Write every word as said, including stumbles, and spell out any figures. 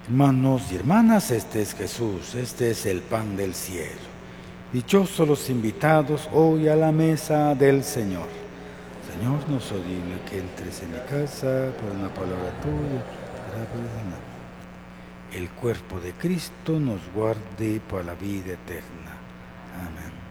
Hermanos y hermanas, este es Jesús, este es el pan del cielo. Dichosos los invitados hoy a la mesa del Señor. Señor, no soy digno que entres en mi casa, por una palabra tuya. El cuerpo de Cristo nos guarde para la vida eterna. Amén.